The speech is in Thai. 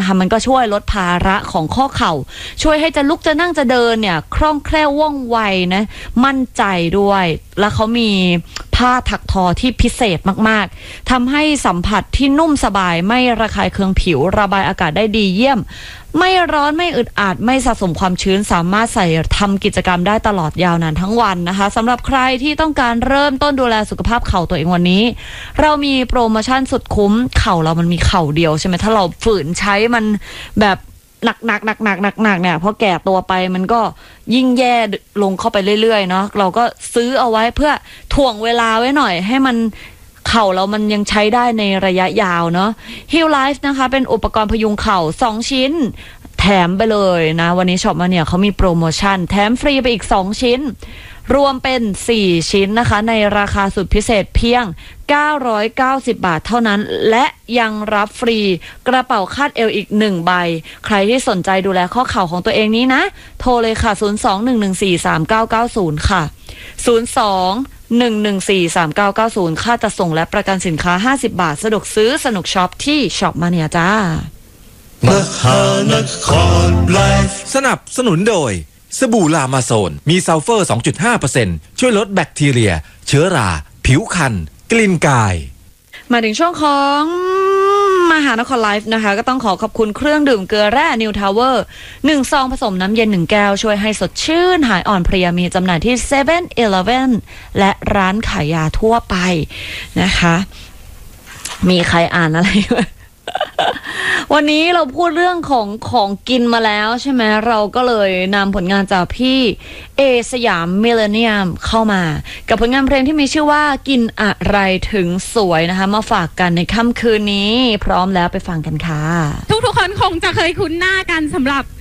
นะคะมันก็ช่วยลดภาระของข้อเข่าช่วยให้จะลุกจะนั่งจะเดินเนี่ยคล่องแคล่วว่องไวนะมั่นใจด้วยแล้วเขามีผ้าถักทอที่พิเศษมากๆทำให้สัมผัสที่นุ่มสบายไม่ระคายเคืองผิวระบายอากาศได้ดีเยี่ยมไม่ร้อนไม่อึดอัดไม่สะสมความชื้นสามารถใส่ทำกิจกรรมได้ตลอดยาวนานทั้งวันนะคะสำหรับใครที่ต้องการเริ่มต้นดูแลสุขภาพเข่าตัวเองวันนี้เรามีโปรโมชั่นสุดคุ้มเข่าเรามันมีเข่าเดียวใช่ไหมถ้าเราฝืนใช้มันแบบหนักเนี่ยพอแก่ตัวไปมันก็ยิ่งแย่ลงเข้าไปเรื่อยๆเนาะเราก็ซื้อเอาไว้เพื่อถ่วงเวลาไว้หน่อยให้มันเข่าเรามันยังใช้ได้ในระยะยาวเนาะ Heal Life นะคะเป็นอุปกรณ์พยุงเข่า2ชิ้นแถมไปเลยนะวันนี้ช็อปมาเนี่ยเขามีโปรโมชั่นแถมฟรีไปอีก2ชิ้นรวมเป็น4ชิ้นนะคะในราคาสุดพิเศษเพียง990 บาทเท่านั้นและยังรับฟรีกระเป๋าคาดเอวอีก1ใบใครที่สนใจดูแลข้อเข่าของตัวเองนี้นะโทรเลยค่ะ02-114-3990 ค่ะ02-114-3990 ค่าจัดส่งและประกันสินค้า50 บาทสะดวกซื้อสนุกช็อปที่ช็อปมาเนียจ้ามหานครไลฟ์สนับสนุนโดยสบู่ลามาโซนมีซัลเฟอร์ 2.5% ช่วยลดแบคทีเรียเชื้อราผิวคันกลิ่นกายมาถึงช่วงของมหานครไลฟ์นะคะก็ต้องขอบคุณเครื่องดื่มเกลือแร่นิวทาวเวอร์1ซองผสมน้ำเย็น1แก้วช่วยให้สดชื่นหายอ่อนเพลียมีจำหน่ายที่ 7-Eleven และร้านขายยาทั่วไปนะคะมีใครอ่านอะไรไหมวันนี้เราพูดเรื่องของกินมาแล้วใช่ไหมเราก็เลยนำผลงานจากพี่เอสยามมิลเลนเนียมเข้ามากับผลงานเพลงที่มีชื่อว่ากินอะไรถึงสวยนะคะมาฝากกันในค่ำคืนนี้พร้อมแล้วไปฟังกันค่ะทุกคนคงจะเคยคุ้นหน้ากันสำหรับ